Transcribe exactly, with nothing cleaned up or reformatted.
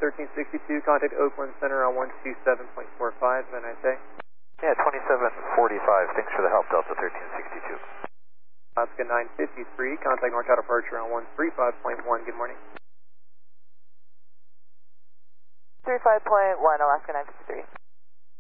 thirteen sixty-two, contact Oakland Center on one two seven point four five, have a nice day. Yeah, twenty-seven forty-five, thanks for the help, Delta thirteen sixty-two. Alaska nine fifty-three, contact North Tower departure on one three five point one, good morning. three five point one, Alaska nine fifty-three.